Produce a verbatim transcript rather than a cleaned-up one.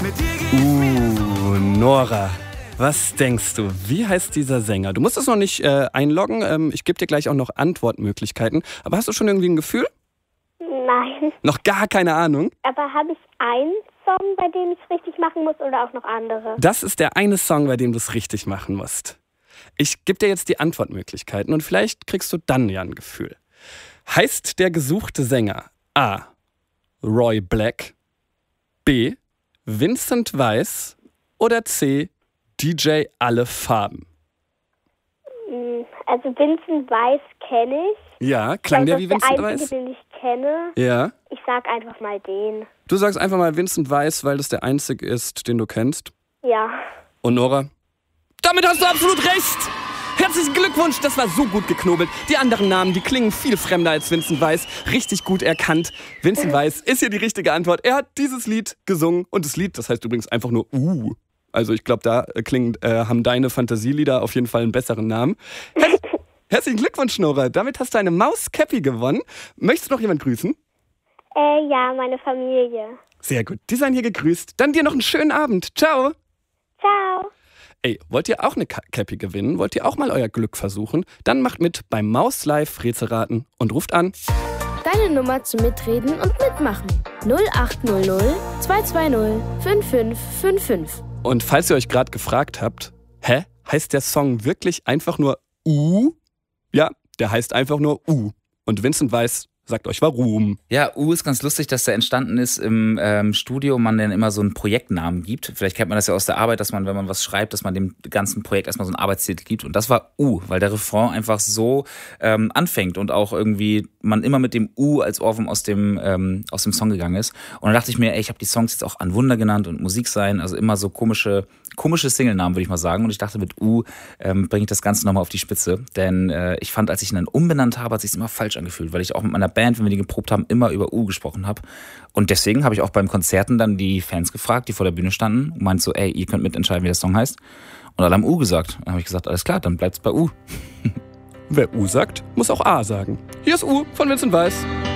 Uh, Nora, was denkst du? Wie heißt dieser Sänger? Du musst es noch nicht äh, einloggen. Ähm, ich gebe dir gleich auch noch Antwortmöglichkeiten. Aber hast du schon irgendwie ein Gefühl? Nein. Noch gar keine Ahnung? Aber habe ich einen Song, bei dem ich es richtig machen muss oder auch noch andere? Das ist der eine Song, bei dem du es richtig machen musst. Ich gebe dir jetzt die Antwortmöglichkeiten und vielleicht kriegst du dann ja ein Gefühl. Heißt der gesuchte Sänger A. Roy Black, B. Vincent Weiss oder C. D J Alle Farben? Also Vincent Weiss kenne ich. Ja, klang der wie Vincent Weiss? Das ist der einzige, den ich kenne. Ja. Ich sag einfach mal den. Du sagst einfach mal Vincent Weiss, weil das der einzige ist, den du kennst. Ja. Und Nora? Damit hast du absolut recht! Herzlichen Glückwunsch, das war so gut geknobelt. Die anderen Namen, die klingen viel fremder als Vincent Weiss. Richtig gut erkannt. Vincent Weiss ist hier die richtige Antwort. Er hat dieses Lied gesungen. Und das Lied, das heißt übrigens einfach nur Uh. Also ich glaube, da klingen, äh, haben deine Fantasielieder auf jeden Fall einen besseren Namen. Her- Herzlichen Glückwunsch, Nora. Damit hast du eine Maus-Cappy gewonnen. Möchtest du noch jemand grüßen? Äh, ja, meine Familie. Sehr gut. Die seien hier gegrüßt. Dann dir noch einen schönen Abend. Ciao. Ciao. Ey, wollt ihr auch eine Cappy gewinnen? Wollt ihr auch mal euer Glück versuchen? Dann macht mit beim Maus Live Rätselraten und ruft an. Deine Nummer zum Mitreden und Mitmachen. null acht null null zwei zwei null fünf fünf fünf fünf. Und falls ihr euch gerade gefragt habt, hä, heißt der Song wirklich einfach nur U? Ja, der heißt einfach nur U. Und Vincent Weiss sagt euch warum. Ja, U ist ganz lustig, dass der entstanden ist im ähm, Studio, man dann immer so einen Projektnamen gibt. Vielleicht kennt man das ja aus der Arbeit, dass man, wenn man was schreibt, dass man dem ganzen Projekt erstmal so einen Arbeitstitel gibt. Und das war U, weil der Refrain einfach so ähm, anfängt und auch irgendwie man immer mit dem U als Ohrwurm aus dem, ähm, aus dem Song gegangen ist. Und dann dachte ich mir, ey, ich habe die Songs jetzt auch an Wunder genannt und Musik sein, also immer so komische, komische Single-Namen, würde ich mal sagen. Und ich dachte, mit U ähm, bringe ich das Ganze nochmal auf die Spitze. Denn äh, ich fand, als ich ihn dann umbenannt habe, hat es sich immer falsch angefühlt, weil ich auch mit meiner Band, wenn wir die geprobt haben, immer über U gesprochen habe. Und deswegen habe ich auch beim Konzerten dann die Fans gefragt, die vor der Bühne standen und meint so, ey, ihr könnt mitentscheiden, wie der Song heißt. Und alle haben U gesagt. Dann habe ich gesagt, alles klar, dann bleibt's bei U. Wer U sagt, muss auch A sagen. Hier ist U von Vincent Weiss.